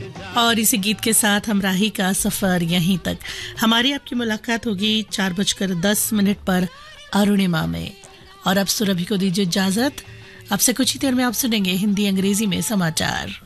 और इसी गीत के साथ हम राही का सफर यहीं तक। हमारी आपकी मुलाकात होगी 4:10 पर अरुणिमा में। और अब सुरभि को दीजिए इजाजत। अब से कुछ ही देर में आप सुनेंगे हिंदी अंग्रेजी में समाचार।